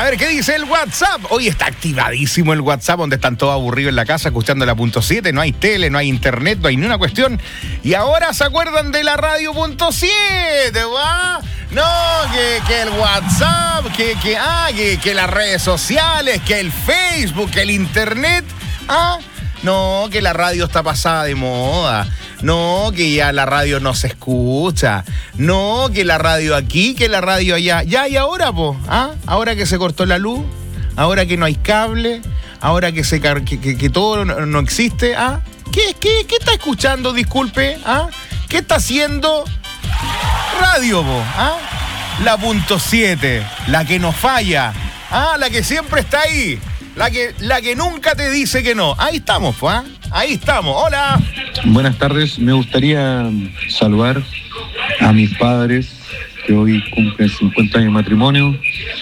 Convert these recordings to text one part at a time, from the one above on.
ver, ¿qué dice el WhatsApp? Hoy está activadísimo el WhatsApp, donde están todos aburridos en la casa escuchando la .7. No hay tele, no hay internet, no hay ni una cuestión. Y ahora se acuerdan de la radio .7, ¿va? No, que el WhatsApp, que las redes sociales, que el Facebook, que el internet. No, que la radio está pasada de moda. No, que ya la radio no se escucha. No, que la radio aquí, que la radio allá. Ya, y ahora, ahora que se cortó la luz, ahora que no hay cable, ahora que todo no existe, ¿Qué está escuchando, disculpe? ¿Qué está haciendo? Radio, La .7, la que no falla, la que siempre está ahí, la que nunca te dice que no. Ahí estamos, ahí estamos. Hola. Buenas tardes, me gustaría saludar a mis padres que hoy cumplen 50 años de matrimonio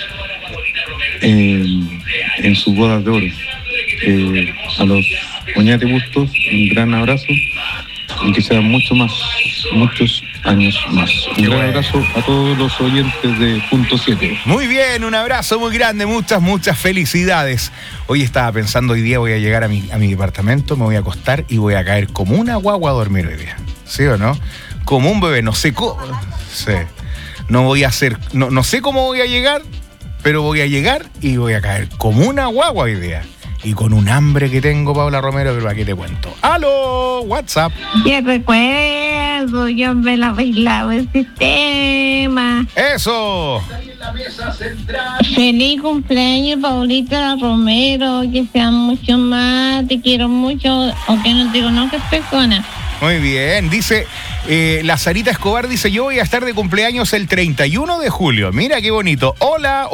en sus bodas de oro. A los Oñate Bustos, un gran abrazo y que sean muchos años más. Un gran abrazo a todos los oyentes de .7. Muy bien, un abrazo muy grande, muchas felicidades. Hoy estaba pensando, hoy día voy a llegar a mi departamento, me voy a acostar y voy a caer como una guagua a dormir hoy día. ¿Sí o no? Como un bebé, no sé cómo. Sí. No sé cómo voy a llegar, pero voy a llegar y voy a caer como una guagua hoy día. Y con un hambre que tengo, Paula Romero, pero aquí te cuento. ¡Aló! WhatsApp. Qué recuerdo, yo me la bailaba el sistema. ¡Eso! Feliz cumpleaños, Paulita Romero, que sean mucho más, te quiero mucho, aunque no te conozcas persona. Muy bien, dice la Sarita Escobar, dice, yo voy a estar de cumpleaños el 31 de julio. Mira qué bonito. Hola.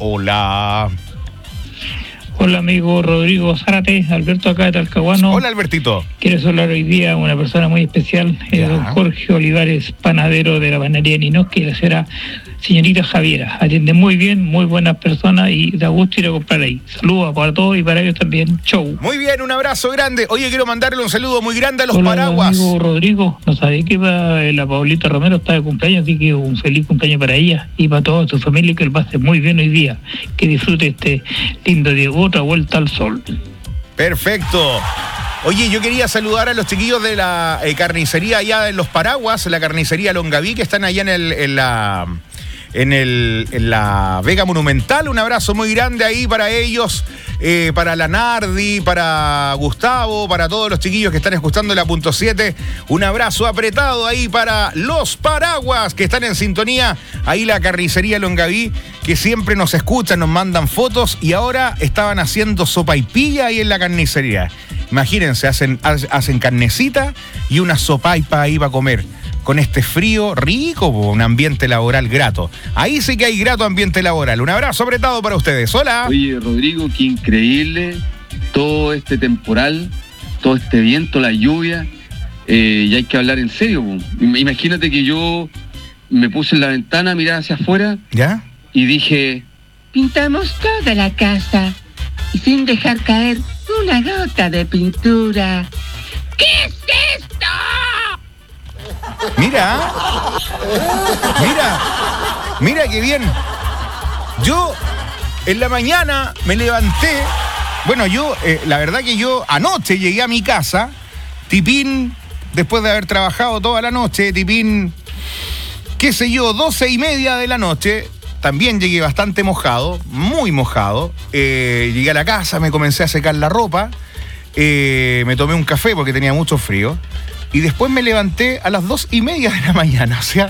Hola amigo Rodrigo Zárate, Alberto acá de Talcahuano. Hola Albertito. Quiero saludar hoy día a una persona muy especial, don Jorge Olivares, panadero de la panadería Ninoski, la señora señorita Javiera. Atiende muy bien, muy buenas personas y da gusto ir a comprar ahí. Saludos para todos y para ellos también. Show. Muy bien, un abrazo grande. Oye, quiero mandarle un saludo muy grande a los Hola, paraguas. Amigo Rodrigo, no sabía que la Paulita Romero está de cumpleaños, así que un feliz cumpleaños para ella y para toda su familia, que lo pase muy bien hoy día. Que disfrute este lindo día, otra vuelta al sol. Perfecto. Oye, yo quería saludar a los chiquillos de la carnicería allá en los Paraguas, la carnicería Longaví, que están allá en la Vega Monumental. Un abrazo muy grande ahí para ellos, para la Nardi, para Gustavo, para todos los chiquillos que están escuchando la .7. Un abrazo apretado ahí para los Paraguas que están en sintonía. Ahí la carnicería Longaví, que siempre nos escuchan, nos mandan fotos y ahora estaban haciendo sopaipilla ahí en la carnicería. Imagínense, hacen carnecita y una sopaipa ahí para comer. Con este frío rico, un ambiente laboral grato. Ahí sí que hay grato ambiente laboral. Un abrazo apretado para ustedes. Hola. Oye, Rodrigo, qué increíble todo este temporal, todo este viento, la lluvia. Y hay que hablar en serio. Imagínate que yo me puse en la ventana a mirar hacia afuera. ¿Ya? Y dije, pintamos toda la casa y sin dejar caer una gota de pintura. ¿Qué es esto? Mira qué bien. Yo en la mañana me levanté. Bueno, la verdad que yo anoche llegué a mi casa, tipín, después de haber trabajado toda la noche, tipín, 12:30 de la noche. También llegué bastante mojado, muy mojado. Llegué a la casa, me comencé a secar la ropa, me tomé un café porque tenía mucho frío. Y después me levanté a las 2:30 de la mañana, o sea,